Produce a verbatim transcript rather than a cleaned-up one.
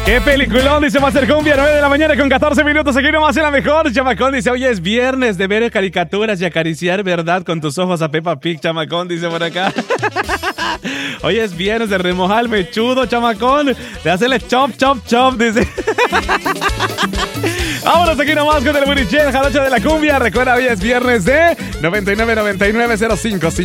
¡Qué peliculón! Dice Master Cumbia, nueve de la mañana con catorce minutos. Aquí nomás en la mejor. Chamacón dice, hoy es viernes de ver caricaturas y acariciar, ¿verdad? Con tus ojos a Peppa Pig, chamacón, dice por acá. Hoy es viernes de remojar el mechudo, chamacón. De hacerle chop, chop, chop, dice. Vámonos aquí nomás con el Burichel, jarocho de la cumbia. Recuerda, hoy es viernes de noventa y nueve noventa y nueve cero cinco cinco.